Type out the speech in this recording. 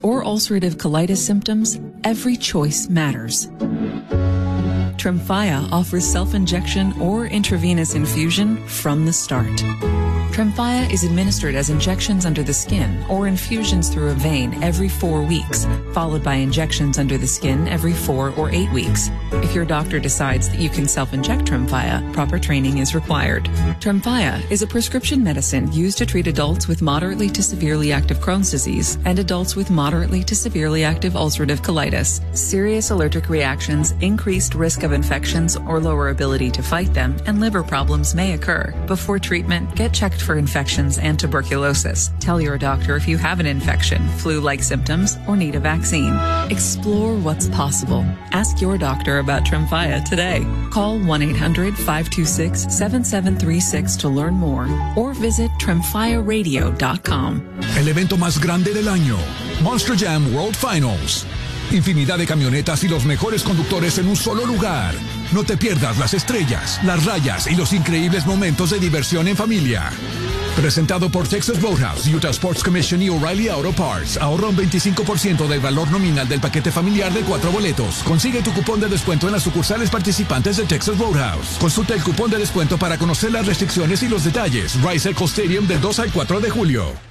or ulcerative colitis symptoms, every choice matters. Tremfya offers self-injection or intravenous infusion from the start. Tremfya is administered as injections under the skin or infusions through a vein every 4 weeks, followed by injections under the skin every 4 or 8 weeks. If your doctor decides that you can self-inject Tremfya, proper training is required. Tremfya is a prescription medicine used to treat adults with moderately to severely active Crohn's disease and adults with moderately to severely active ulcerative colitis. Serious allergic reactions, increased risk of infections or lower ability to fight them, and liver problems may occur. Before treatment, get checked for infections and tuberculosis. Tell your doctor if you have an infection, flu-like symptoms, or need a vaccine. Explore what's possible. Ask your doctor about Tremfya today. Call 1-800-526-7736 to learn more or visit tremfyaradio.com. El evento más grande del año, Monster Jam World Finals. Infinidad de camionetas y los mejores conductores en un solo lugar. No te pierdas las estrellas, las rayas y los increíbles momentos de diversión en familia. Presentado por Texas Roadhouse, Utah Sports Commission y O'Reilly Auto Parts. Ahorra un 25% del valor nominal del paquete familiar de 4 boletos. Consigue tu cupón de descuento en las sucursales participantes de Texas Roadhouse. Consulta el cupón de descuento para conocer las restricciones y los detalles. Rice Echo Stadium del 2 al 4 de julio.